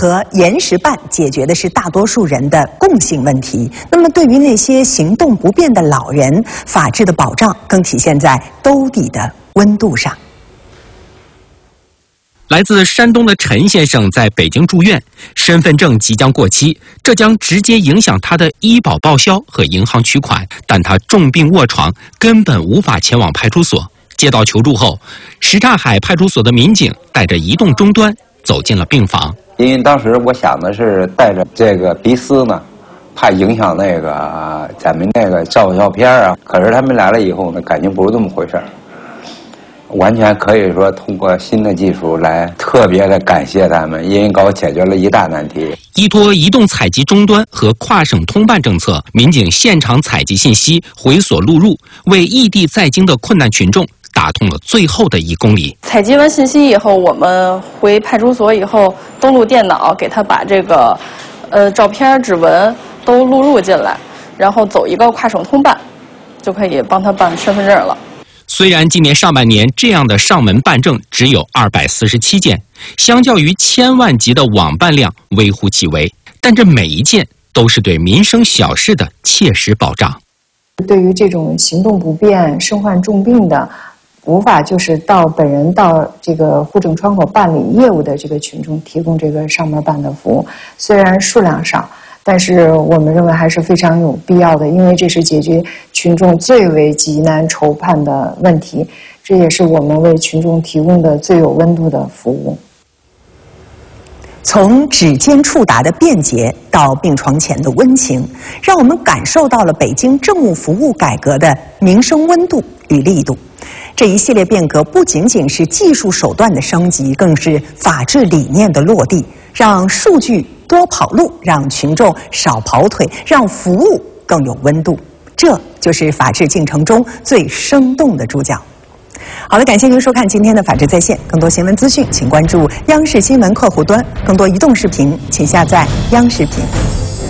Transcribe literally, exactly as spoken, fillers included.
和延时办解决的是大多数人的共性问题，那么对于那些行动不便的老人，法治的保障更体现在兜底的温度上。 来自山东的陈先生在北京住院，身份证即将过期，这将直接影响他的医保报销和银行取款。但他重病卧床，根本无法前往派出所。接到求助后，什刹海派出所的民警带着移动终端走进了病房。 因为当时我想的是带着这个鼻丝呢，怕影响那个咱们那个照照片啊。可是他们来了以后呢，感情不是这么回事儿。完全可以说通过新的技术来特别的感谢他们，因为给我解决了一大难题。 依托移动采集终端和跨省通办政策，民警现场采集信息，回所录入，为异地在京的困难群众打通了最后的一公里。 采集完信息以后，我们回派出所以后，登录电脑，给他把这个呃照片、指纹都录入进来，然后走一个跨省通办，就可以帮他办身份证了。 虽然今年上半年这样的上门办证只有二百四十七件，相较于千万级的网办量微乎其微，但这每一件都是对民生小事的切实保障。 对于这种行动不便、身患重病的，无法就是到本人到这个户政窗口办理业务的这个群众，提供这个上门办的服务，虽然数量少，但是我们认为还是非常有必要的，因为这是解决群众最为急难愁盼的问题，这也是我们为群众提供的最有温度的服务。 从指尖触达的便捷到病床前的温情，让我们感受到了北京政务服务改革的民生温度与力度。这一系列变革不仅仅是技术手段的升级，更是法治理念的落地，让数据多跑路，让群众少跑腿，让服务更有温度。这就是法治进程中最生动的主角。好了，感谢您收看今天的《法治在线》，更多新闻资讯，请关注央视新闻客户端；更多移动视频，请下载央视频。